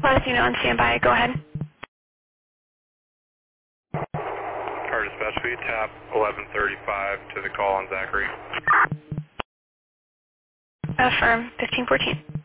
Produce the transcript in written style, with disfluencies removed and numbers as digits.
Let us know on standby. Go ahead. Car dispatch, we tap 1135 to the call on Zachary. Affirm, 1514.